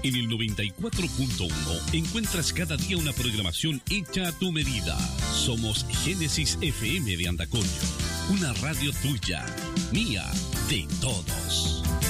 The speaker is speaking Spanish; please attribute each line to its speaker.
Speaker 1: En el 94.1 encuentras cada día una programación hecha a tu medida. Somos Génesis FM de Andacollo, una radio tuya, mía, de todos.